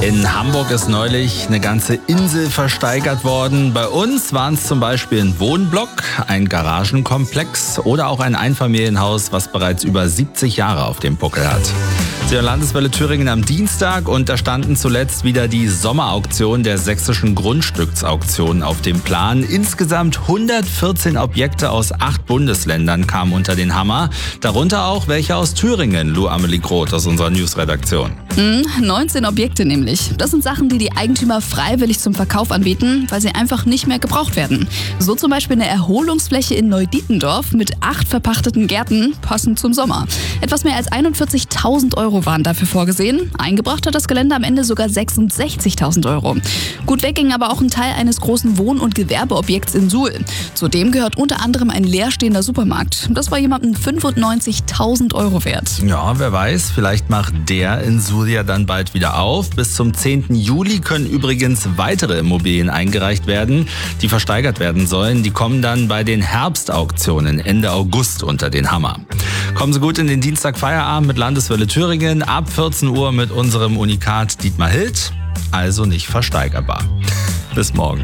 In Hamburg ist neulich eine ganze Insel versteigert worden. Bei uns waren es zum Beispiel ein Wohnblock, ein Garagenkomplex oder auch ein Einfamilienhaus, was bereits über 70 Jahre auf dem Buckel hat. Sie hören Landeswelle Thüringen am Dienstag und da standen zuletzt wieder die Sommerauktion der sächsischen Grundstücksauktionen auf dem Plan. Insgesamt 114 Objekte aus 8 Bundesländern kamen unter den Hammer. Darunter auch welche aus Thüringen, Lou Amelie Groth aus unserer Newsredaktion. 19 Objekte nämlich. Das sind Sachen, die die Eigentümer freiwillig zum Verkauf anbieten, weil sie einfach nicht mehr gebraucht werden. So zum Beispiel eine Erholungsfläche in Neudietendorf mit 8 verpachteten Gärten, passend zum Sommer. Etwas mehr als 41.000 Euro waren dafür vorgesehen. Eingebracht hat das Gelände am Ende sogar 66.000 Euro. Gut weg ging aber auch ein Teil eines großen Wohn- und Gewerbeobjekts in Suhl. Zudem gehört unter anderem ein leerstehender Supermarkt. Das war jemandem 95.000 Euro wert. Ja, wer weiß, vielleicht macht der in Suhl ja dann bald wieder auf. Bis zum 10. Juli können übrigens weitere Immobilien eingereicht werden, die versteigert werden sollen. Die kommen dann bei den Herbstauktionen Ende August unter den Hammer. Kommen Sie gut in den Dienstag-Feierabend mit Landeswelle Thüringen. Ab 14 Uhr mit unserem Unikat Dietmar Hild. Also nicht versteigerbar. Bis morgen.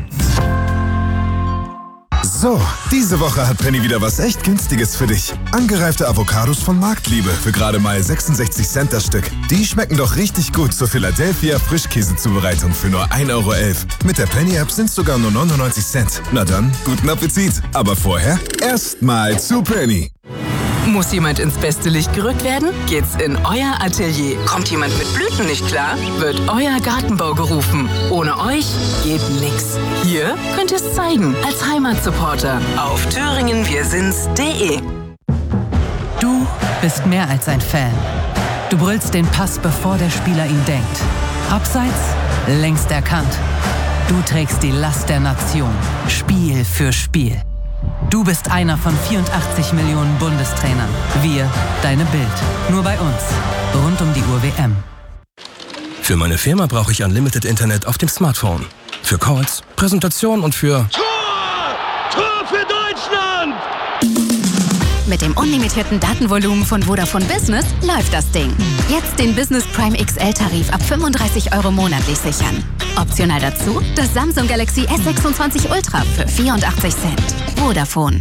So, diese Woche hat Penny wieder was echt Günstiges für dich. Angereifte Avocados von Marktliebe für gerade mal 66 Cent das Stück. Die schmecken doch richtig gut zur Philadelphia Frischkäsezubereitung für nur 1,11 Euro. Mit der Penny-App sind es sogar nur 99 Cent. Na dann, guten Appetit. Aber vorher erstmal zu Penny. Muss jemand ins beste Licht gerückt werden? Geht's in euer Atelier. Kommt jemand mit Blüten nicht klar? Wird euer Gartenbau gerufen. Ohne euch geht nix. Hier könnt ihr es zeigen als Heimatsupporter auf thüringenwirsinds.de. Du bist mehr als ein Fan. Du brüllst den Pass, bevor der Spieler ihn denkt. Abseits, längst erkannt. Du trägst die Last der Nation, Spiel für Spiel. Du bist einer von 84 Millionen Bundestrainern. Wir, deine Bild. Nur bei uns. Rund um die Uhr WM. Für meine Firma brauche ich Unlimited Internet auf dem Smartphone. Für Calls, Präsentation und für... Tor für Deutschland! Mit dem unlimitierten Datenvolumen von Vodafone Business läuft das Ding. Jetzt den Business Prime XL-Tarif ab 35 Euro monatlich sichern. Optional dazu das Samsung Galaxy S26 Ultra für 84 Cent. Vodafone.